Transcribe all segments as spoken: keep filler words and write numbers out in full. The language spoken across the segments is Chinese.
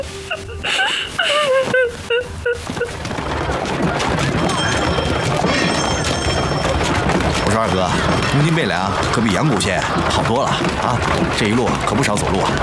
我说二哥，公斤贝粮可比阳谷县好多了啊！这一路可不少走路啊。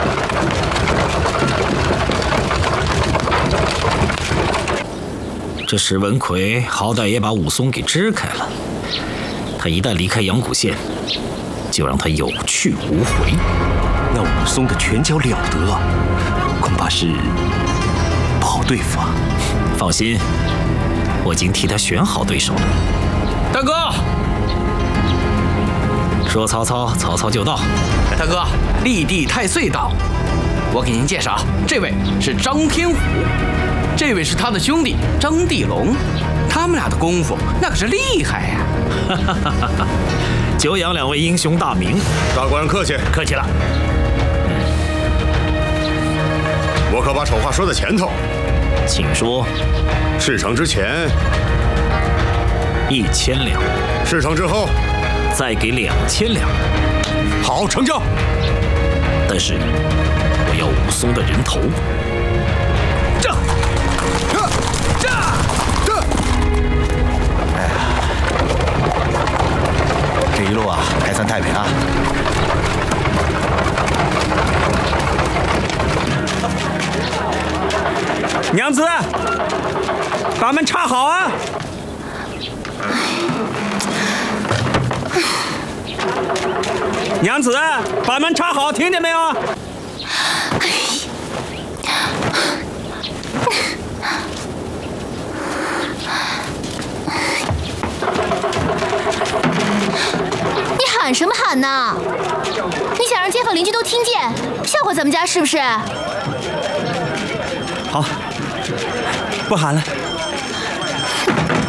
这石文奎好歹也把武松给支开了，他一旦离开阳谷县，就让他有去无回。 那武松的拳脚了得，恐怕是不好对付啊。 放心，我已经替他选好对手了。 大哥， 说曹操，曹操就到。 大哥，立地太岁到。我给您介绍，这位是张天虎，这位是他的兄弟张地龙，他们俩的功夫那可是厉害呀！ 哈哈哈哈哈！久仰两位英雄大名， 大官人客气， 客气了。 我可把丑话说在前头， 请说。 事成之前一千两， 事成之后再给两千两。 好，成交。 但是我要武松的人头。 这，这，这， 哎呀，这一路啊，还算太平啊。 娘子，把门插好啊！娘子，把门插好，听见没有？ 你喊什么喊呢？你想让街坊邻居都听见，笑话咱们家是不是？ 好，不喊了。